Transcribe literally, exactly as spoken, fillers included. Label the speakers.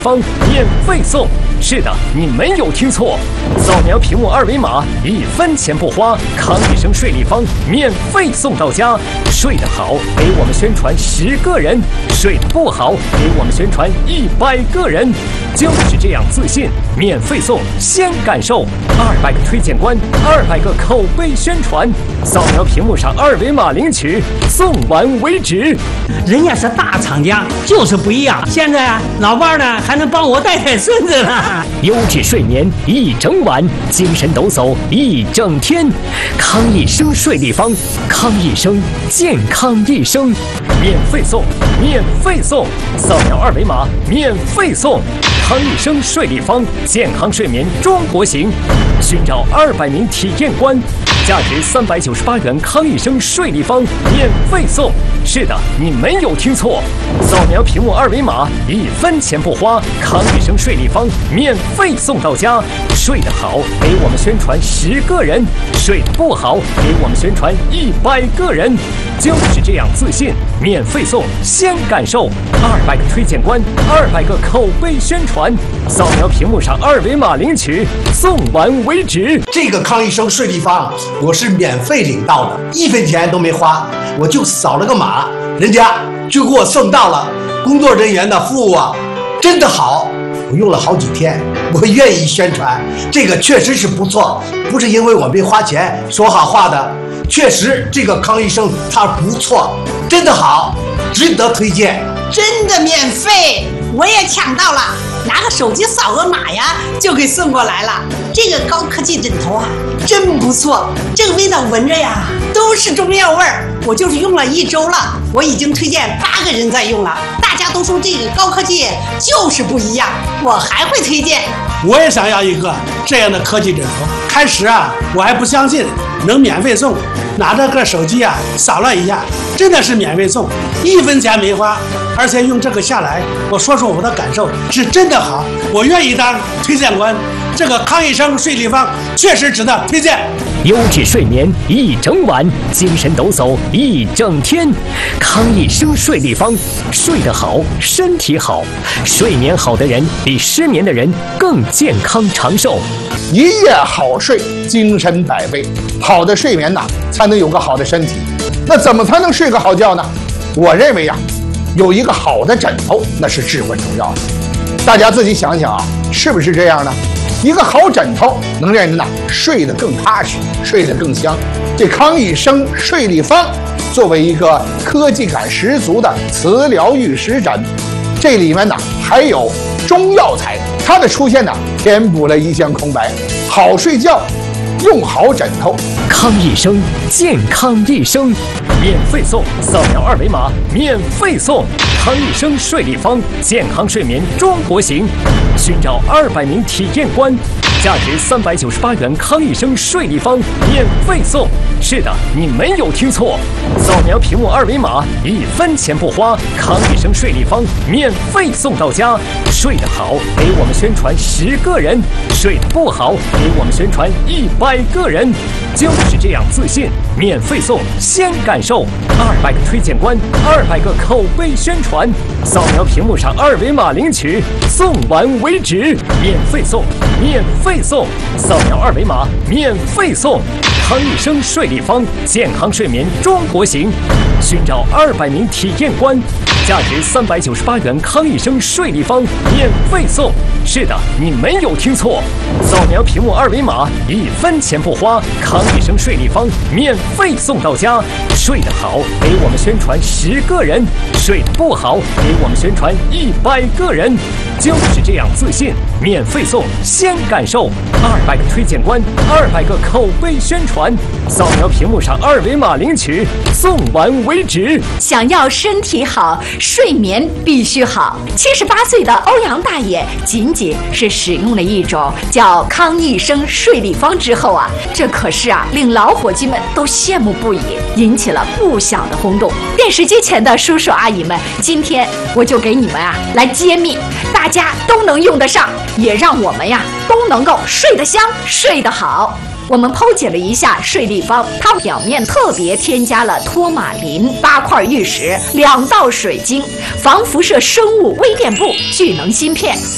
Speaker 1: 方免费送。是的，你没有听错，扫描屏幕二维码，一分钱不花，康益生睡立方免费送到家。睡得好，给我们宣传十个人；睡得不好，给我们宣传一百个人。就是这样自信，免费送，先感受。二百个推荐官，二百个口碑宣传，扫描屏幕上二维码领取，送完为止。
Speaker 2: 人家是大厂家，就是不一样。现在啊，老伴呢还能帮我带带孙子呢。
Speaker 1: 优质睡眠一整晚，精神抖擞一整天。康益生睡立方，康益生健康一生，免费送，免费送，扫描二维码免费送。康益生睡立方，健康睡眠中国行，寻找二百名体验官，价值三百九十八元。康益生睡立方免费送。是的，你没有听错，扫描屏幕二维码，一分钱不花，康益生睡立方免费送到家。睡得好，给我们宣传十个人；睡得不好，给我们宣传一百个人。就是这样自信，免费送，先感受。二百个推荐官，二百个口碑宣传，扫描屏幕上二维码领取，送完为止。
Speaker 3: 这个康益生睡立方我是免费领到的，一分钱都没花，我就扫了个码，人家就给我送到了。工作人员的服务啊，真的好，我用了好几天，我愿意宣传，这个确实是不错，不是因为我没花钱说好话的，确实这个康益生它不错，真的好，值得推荐。
Speaker 4: 真的免费，我也抢到了，拿个手机扫个码呀，就给送过来了。这个高科技枕头啊，真不错，这个味道闻着呀，都是中药味儿。我就是用了一周了，我已经推荐八个人在用了，大家都说这个高科技就是不一样，我还会推荐。
Speaker 5: 我也想要一个这样的科技枕头。开始啊，我还不相信能免费送，拿着个手机啊扫了一下，真的是免费送，一分钱没花，而且用这个下来，我说说我的感受，是真的好，我愿意当推荐官。这个康益生睡立方确实值得推荐。
Speaker 1: 优质睡眠一整晚，精神抖擞一整天。康益生睡立方，睡得好，身体好。睡眠好的人比失眠的人更健康长寿。
Speaker 6: 一夜好睡，精神百倍。好的睡眠呐，才能有个好的身体。那怎么才能睡个好觉呢？我认为呀、啊，有一个好的枕头那是至关重要的。大家自己想想啊，是不是这样呢？一个好枕头能让人呐睡得更踏实，睡得更香。这康益生睡立方作为一个科技感十足的磁疗玉石枕，这里面呢还有中药材，它的出现呢填补了一项空白。好睡觉，用好枕头。
Speaker 1: 康益生健康一生，免费送，扫描二维码免费送。康益生睡立方，健康睡眠中国行，寻找二百名体验官，价值三百九十八元。康益生睡立方免费送。是的，你没有听错，扫描屏幕二维码，一分钱不花，康益生睡立方免费送到家。睡得好，给我们宣传十个人；睡得不好，给我们宣传一百个人。就是这样自信，免费送，先感受。二百个推荐官，二百个口碑宣传，扫描屏幕上二维码领取，送完为止。免费送，免费送，扫描二维码免费送。康益生睡立方，健康睡眠中国行，寻找二百名体验官，价值三百九十八元。康益生睡立方免费送。是的，你没有听错，扫描屏幕二维码，一分钱不花，康益生睡立方免费送到家。睡得好，给我们宣传十个人；睡得不好，给我们宣传一百个人。就是这样自信，免费送，先感受。二百个推荐官，二百个口碑宣传，扫描屏幕上二维码领取，送完为止。
Speaker 7: 想要身体好，睡眠必须好。七十八岁的欧阳大爷仅仅是使用了一种叫康益生睡立方之后啊，这可是啊令老伙计们都羡慕不已，引起了不小的轰动。电视机前的叔叔阿姨们，今天我就给你们啊来揭秘，大家都能用得上，也让我们呀都能够睡得香，睡得好。我们剖解了一下睡立方，它表面特别添加了托马林、八块玉石、两道水晶、防辐射生物微电布、聚能芯片。